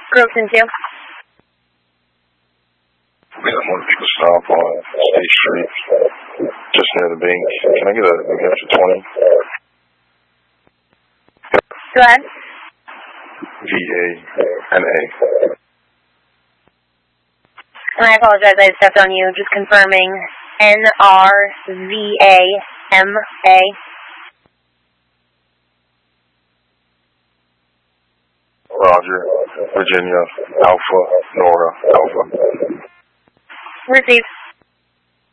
Groveton 2. We have one people stop on State Street, just near the bank. Can I get a New Hampshire 20? Go ahead. VANA. And I apologize, I stepped on you. Just confirming NRVAMA. Roger, Virginia, Alpha, Nora, Alpha. Received.